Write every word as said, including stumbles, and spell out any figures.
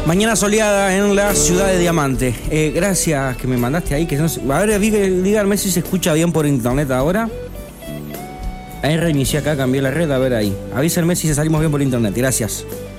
Mañana soleada en la ciudad de Diamante. Eh, gracias que me mandaste ahí. Que no sé, a ver, díganme si se escucha bien por internet ahora. Ahí reinicié acá, cambié la red, a ver ahí. Avísenme si salimos bien por internet. Gracias.